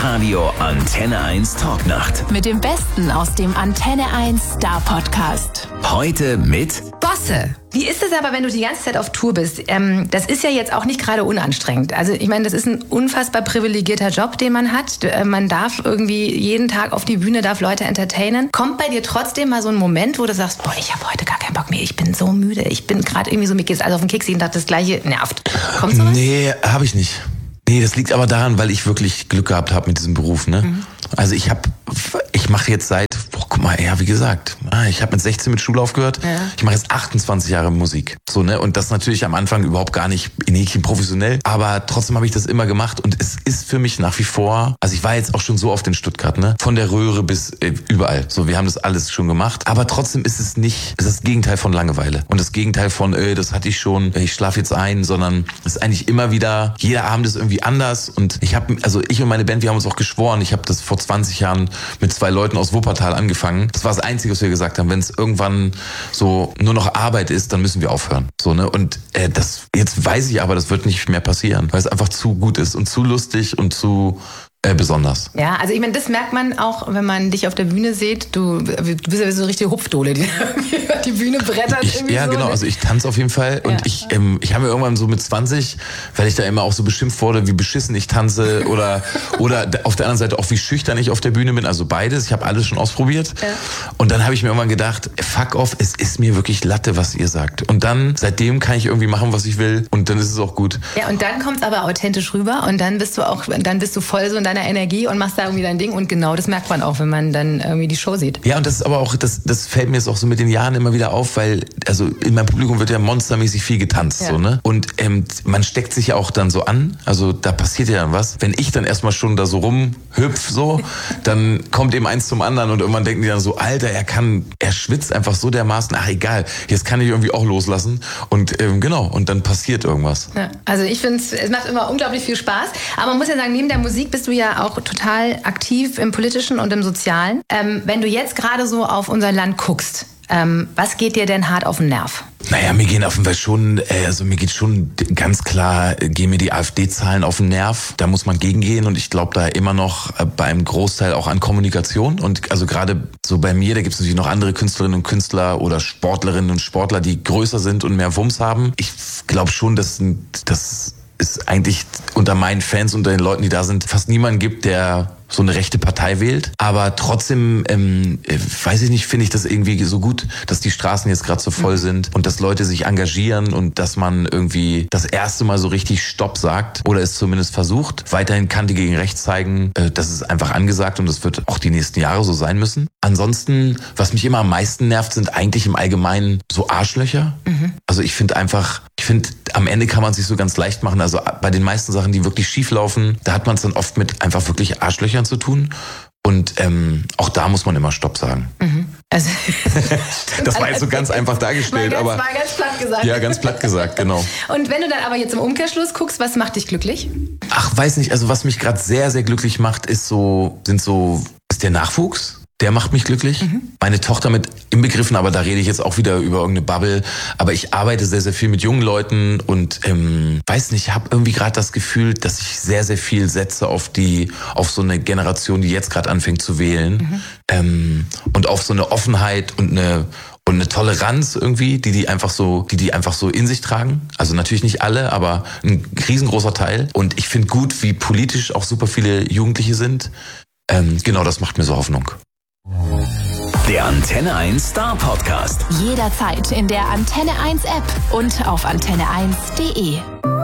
Live-Radio Antenne 1 Talknacht. Mit dem Besten aus dem Antenne 1 Star Podcast. Heute mit Bosse. Wie ist es aber, wenn du die ganze Zeit auf Tour bist? Das ist ja jetzt auch nicht gerade unanstrengend. Also ich meine, das ist ein unfassbar privilegierter Job, den man hat. Man darf irgendwie jeden Tag auf die Bühne, darf Leute entertainen. Kommt bei dir trotzdem mal so ein Moment, wo du sagst, boah, ich habe heute gar keinen Bock mehr, ich bin so müde, ich bin gerade irgendwie so, mir geht's also auf den Keks, jeden Tag das Gleiche, nervt. Kommt sowas? Nee, habe ich nicht. Nee, das liegt aber daran, weil ich wirklich Glück gehabt habe mit diesem Beruf, ne? Also ich mache jetzt seit, guck mal, ja, wie gesagt, ich habe mit 16 mit Schule aufgehört. Ja. Ich mache jetzt 28 Jahre Musik. So, ne? Und das natürlich am Anfang überhaupt gar nicht in Häkchen professionell. Aber trotzdem habe ich das immer gemacht. Und es ist für mich nach wie vor, also ich war jetzt auch schon so oft in Stuttgart, ne? Von der Röhre bis überall. So, wir haben das alles schon gemacht. Aber trotzdem ist es das Gegenteil von Langeweile. Und das Gegenteil von, das hatte ich schon, ich schlafe jetzt ein, sondern es ist eigentlich immer wieder, jeder Abend ist irgendwie anders. Und ich und meine Band, wir haben uns auch geschworen, ich habe das vor 20 Jahren mit 2 Leuten aus Wuppertal angefangen. Das war das Einzige, was wir gesagt haben. Wenn es irgendwann so nur noch Arbeit ist, dann müssen wir aufhören. So, ne? Und jetzt weiß ich aber, das wird nicht mehr passieren, weil es einfach zu gut ist und zu lustig und zu besonders. Ja, also ich meine, das merkt man auch, wenn man dich auf der Bühne sieht. Du bist ja so eine richtige Hupfdohle, die über die Bühne brettert. Ja, so, genau. Ne? Also ich tanze auf jeden Fall. Ja. Und ich habe mir irgendwann so mit 20, weil ich da immer auch so beschimpft wurde, wie beschissen ich tanze oder auf der anderen Seite auch, wie schüchtern ich auf der Bühne bin. Also beides. Ich habe alles schon ausprobiert. Ja. Und dann habe ich mir irgendwann gedacht, fuck off, es ist mir wirklich Latte, was ihr sagt. Und dann, seitdem kann ich irgendwie machen, was ich will. Und dann ist es auch gut. Ja, und dann kommt es aber authentisch rüber. Und dann bist du voll so in deiner Energie und machst da irgendwie dein Ding. Und genau das merkt man auch, wenn man dann irgendwie die Show sieht. Ja, und das ist aber auch, das fällt mir jetzt auch so mit den Jahren immer wieder auf, weil, also in meinem Publikum wird ja monstermäßig viel getanzt, ja. So, ne? Und man steckt sich ja auch dann so an, also da passiert ja dann was. Wenn ich dann erstmal schon da so rumhüpf, so, dann kommt eben eins zum anderen und irgendwann denken die dann so, Alter, er schwitzt einfach so dermaßen, ach egal, jetzt kann ich irgendwie auch loslassen. Und genau, und dann passiert irgendwas. Ja, also ich finde, es macht immer unglaublich viel Spaß. Aber man muss ja sagen, neben der Musik bist du ja auch total aktiv im Politischen und im Sozialen. Wenn du jetzt gerade so auf unser Land guckst, was geht dir denn hart auf den Nerv? Naja, mir gehen mir geht schon ganz klar, gehen mir die AfD-Zahlen auf den Nerv. Da muss man gegengehen und ich glaube da immer noch bei einem Großteil auch an Kommunikation. Und also gerade so bei mir, da gibt es natürlich noch andere Künstlerinnen und Künstler oder Sportlerinnen und Sportler, die größer sind und mehr Wumms haben. Ich glaube schon, dass es eigentlich unter meinen Fans, unter den Leuten, die da sind, fast niemanden gibt, der so eine rechte Partei wählt. Aber trotzdem, weiß ich nicht, finde ich das irgendwie so gut, dass die Straßen jetzt gerade so voll sind und dass Leute sich engagieren und dass man irgendwie das erste Mal so richtig Stopp sagt oder es zumindest versucht. Weiterhin Kante gegen rechts zeigen, das ist einfach angesagt und das wird auch die nächsten Jahre so sein müssen. Ansonsten, was mich immer am meisten nervt, sind eigentlich im Allgemeinen so Arschlöcher. Also ich finde, am Ende kann man es sich so ganz leicht machen. Also bei den meisten Sachen, die wirklich schief laufen, da hat man es dann oft mit einfach wirklich Arschlöchern zu tun. Und auch da muss man immer Stopp sagen. Also, das war jetzt so ganz einfach dargestellt. War ganz platt gesagt. Ja, ganz platt gesagt, genau. Und wenn du dann aber jetzt im Umkehrschluss guckst, was macht dich glücklich? Ach, weiß nicht. Also was mich gerade sehr, sehr glücklich macht, ist der Nachwuchs. Der macht mich glücklich. Meine Tochter mit inbegriffen, aber da rede ich jetzt auch wieder über irgendeine Bubble. Aber ich arbeite sehr, sehr viel mit jungen Leuten und weiß nicht, habe irgendwie gerade das Gefühl, dass ich sehr, sehr viel setze auf so eine Generation, die jetzt gerade anfängt zu wählen. Und auf so eine Offenheit und eine Toleranz irgendwie, die einfach so in sich tragen. Also natürlich nicht alle, aber ein riesengroßer Teil. Und ich finde gut, wie politisch auch super viele Jugendliche sind. Genau, das macht mir so Hoffnung. Der Antenne 1 Star Podcast. Jederzeit in der Antenne 1 App und auf antenne1.de.